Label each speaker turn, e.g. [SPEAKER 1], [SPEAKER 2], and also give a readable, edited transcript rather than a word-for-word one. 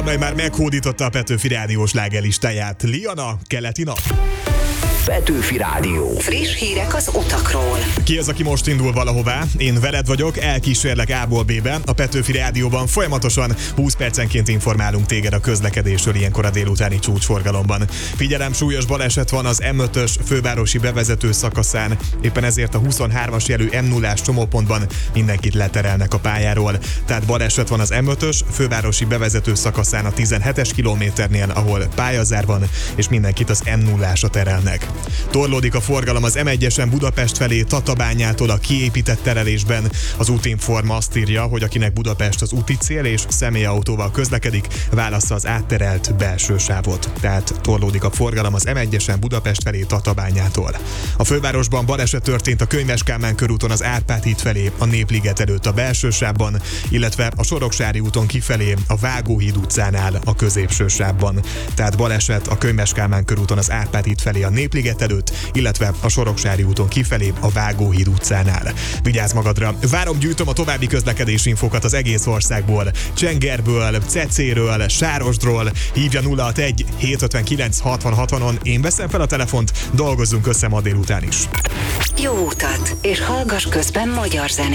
[SPEAKER 1] Mely már meghódította a Petőfi Rádió slágerlistáját. Liana, keleti nap.
[SPEAKER 2] Petőfi Rádió.
[SPEAKER 3] Friss hírek az utakról.
[SPEAKER 1] Ki az, aki most indul valahová? Én veled vagyok, elkísérlek A-ból B-be. A Petőfi Rádióban folyamatosan 20 percenként informálunk téged a közlekedésről ilyenkor a délutáni csúcsforgalomban. Figyelem, súlyos baleset van az M5-ös fővárosi bevezető szakaszán, éppen ezért a 23-as jelű M0-ás csomópontban mindenkit leterelnek a pályáról. Tehát baleset van az M5-ös fővárosi bevezető szakaszán a 17-es kilométernél, ahol pályazár van, és mindenkit az M0-ásra terelnek. Torlódik a forgalom az M1-esen Budapest felé Tatabányától a kiépített terelésben. Az Útinform azt írja, hogy akinek Budapest az úti cél és személyautóval közlekedik, válassza az átterelt belső sávot. Tehát torlódik a forgalom az M1-esen Budapest felé Tatabányától. A fővárosban baleset történt a Könyves Kálmán körúton az Árpád híd felé, a Népliget előtt a belső sávban, illetve a Soroksári úton kifelé a Vágóhíd utcánál a középső sávban. Tehát baleset a Könyves Kálmán körúton az Árpád híd felé a Népliget előtt, illetve a Soroksári úton kifelé a Vágóhíd utcánál. Vigyázz magadra! Várom, gyűjtöm a további közlekedési infókat az egész országból. Csengerből, Cecéről, Sárosdról. Hívja 061 759 60 60-on. Én veszem fel a telefont, dolgozzunk össze ma délután is.
[SPEAKER 3] Jó utat, és hallgass közben magyar zenét.